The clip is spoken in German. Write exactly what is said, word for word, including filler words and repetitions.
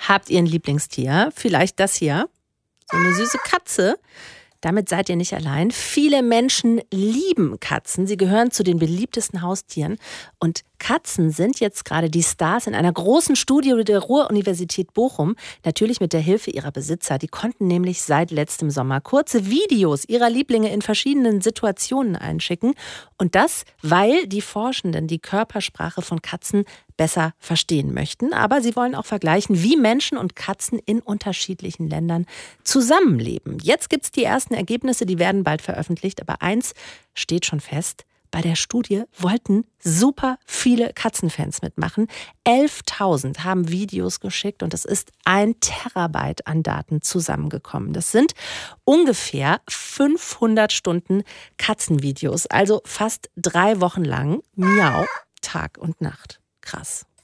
Habt ihr ein Lieblingstier? Vielleicht das hier, so eine süße Katze. Damit seid ihr nicht allein. Viele Menschen lieben Katzen. Sie gehören zu den beliebtesten Haustieren. Und Katzen sind jetzt gerade die Stars in einer großen Studie der Ruhr-Universität Bochum. Natürlich mit der Hilfe ihrer Besitzer. Die konnten nämlich seit letztem Sommer kurze Videos ihrer Lieblinge in verschiedenen Situationen einschicken. Und das, weil die Forschenden die Körpersprache von Katzen besser verstehen möchten. Aber sie wollen auch vergleichen, wie Menschen und Katzen in unterschiedlichen Ländern zusammenleben. Jetzt gibt es die ersten Ergebnisse, die werden bald veröffentlicht. Aber eins steht schon fest. Bei der Studie wollten super viele Katzenfans mitmachen. elftausend haben Videos geschickt und es ist ein Terabyte an Daten zusammengekommen. Das sind ungefähr fünfhundert Stunden Katzenvideos, also fast drei Wochen lang. Miau, Tag und Nacht. Krass.